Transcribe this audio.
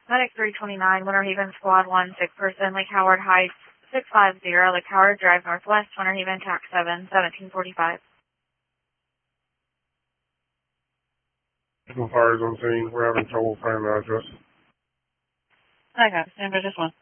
Medic 329, Winter Haven Squad 1, sick person, Lake Howard Heights, 650, Lake Howard Drive Northwest, Winter Haven, TAC 7, 1745. Fire's on scene. We're having trouble finding the address. Okay, stand by just one.